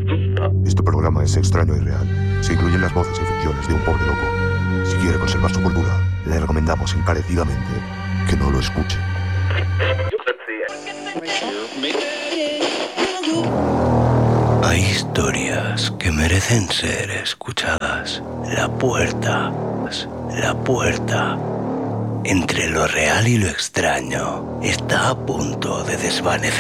Este programa es extraño y real. Se incluyen las voces y ficciones de un pobre loco. Si quiere conservar su cordura, le recomendamos encarecidamente que no lo escuche. Hay historias que merecen ser escuchadas. La puerta entre lo real y lo extraño está a punto de desvanecer.